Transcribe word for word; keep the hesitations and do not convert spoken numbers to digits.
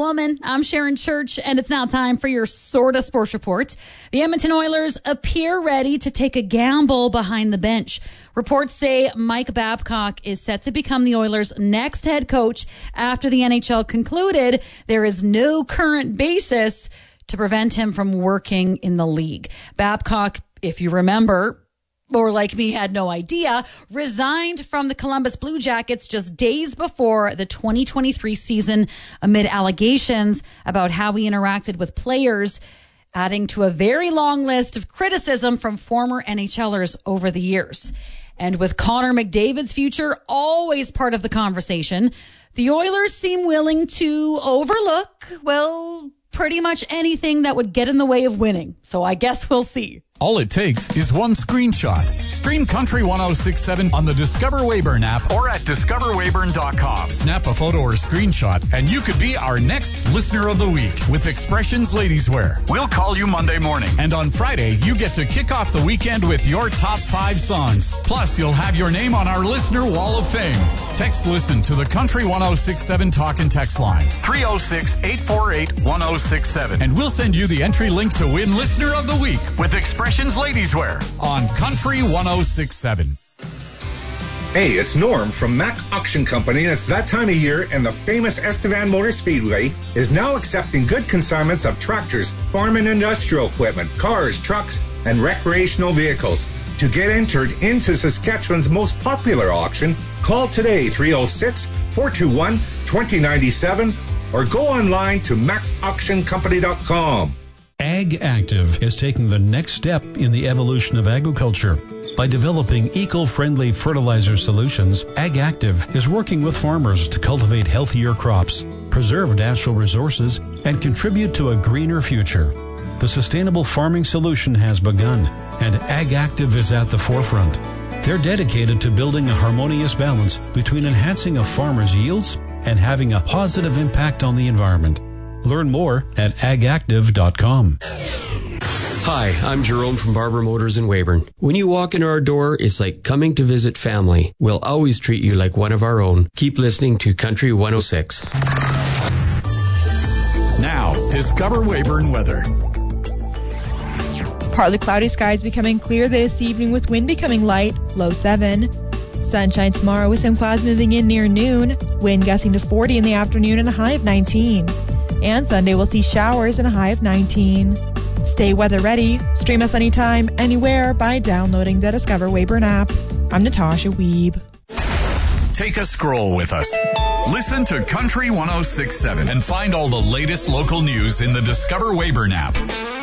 woman. I'm Sharon Church, and it's now time for your Sorta Sports Report. The Edmonton Oilers appear ready to take a gamble behind the bench. Reports say Mike Babcock is set to become the Oilers' next head coach after the N H L concluded there is no current basis to prevent him from working in the league. Babcock, if you remember, or like me, had no idea, resigned from the Columbus Blue Jackets just days before the twenty twenty-three season amid allegations about how he interacted with players, adding to a very long list of criticism from former NHLers over the years. And with Connor McDavid's future always part of the conversation, the Oilers seem willing to overlook, well, pretty much anything that would get in the way of winning. So I guess we'll see. All it takes is one screenshot. Stream Country ten sixty-seven on the Discover Weyburn app or at discover weyburn dot com. Snap a photo or screenshot, and you could be our next Listener of the Week with Expressions Ladies Wear. We'll call you Monday morning. And on Friday, you get to kick off the weekend with your top five songs. Plus, you'll have your name on our Listener Wall of Fame. Text Listen to the Country ten sixty-seven talk and text line. three oh six, eight four eight, one oh six seven. And we'll send you the entry link to win Listener of the Week with Expressions Ladies Wear on Country ten sixty-seven. Hey, it's Norm from Mack Auction Company, and it's that time of year, and the famous Estevan Motor Speedway is now accepting good consignments of tractors, farm and industrial equipment, cars, trucks, and recreational vehicles. To get entered into Saskatchewan's most popular auction, call today three oh six, four two one, two oh nine seven or go online to mack auction company dot com. Ag Active is taking the next step in the evolution of agriculture. By developing eco-friendly fertilizer solutions, Ag Active is working with farmers to cultivate healthier crops, preserve natural resources, and contribute to a greener future. The sustainable farming solution has begun, and Ag Active is at the forefront. They're dedicated to building a harmonious balance between enhancing a farmer's yields and having a positive impact on the environment. Learn more at ag active dot com. Hi, I'm Jerome from Barber Motors in Weyburn. When you walk into our door, it's like coming to visit family. We'll always treat you like one of our own. Keep listening to Country one oh six. Now, Discover Weyburn weather. Partly cloudy skies becoming clear this evening with wind becoming light, low seven. Sunshine tomorrow with some clouds moving in near noon. Wind gusting to forty in the afternoon and a high of nineteen. And Sunday we'll see showers and a high of nineteen. Stay weather ready. Stream us anytime, anywhere by downloading the Discover Weyburn app. I'm Natasha Weeb. Take a scroll with us. Listen to Country ten sixty-seven and find all the latest local news in the Discover Weyburn app.